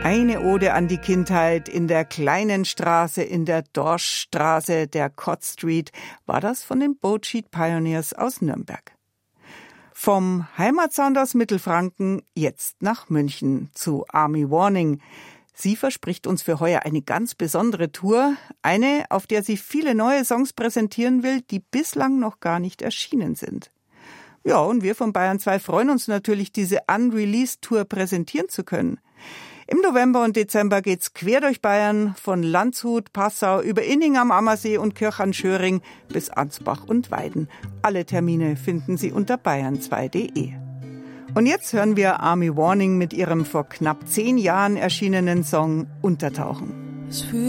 Eine Ode an die Kindheit in der kleinen Straße, in der Dorschstraße, der Cott Street, war das von den Boat Sheet Pioneers aus Nürnberg. Vom Heimatsound aus Mittelfranken jetzt nach München zu Army Warning. Sie verspricht uns für heuer eine ganz besondere Tour, eine, auf der sie viele neue Songs präsentieren will, die bislang noch gar nicht erschienen sind. Ja, und wir von Bayern 2 freuen uns natürlich, diese Unreleased Tour präsentieren zu können. Im November und Dezember geht's quer durch Bayern, von Landshut, Passau über Inning am Ammersee und Kirch an Schöring bis Ansbach und Weiden. Alle Termine finden Sie unter bayern2.de. Und jetzt hören wir Army Warning mit ihrem vor knapp 10 Jahren erschienenen Song Untertauchen.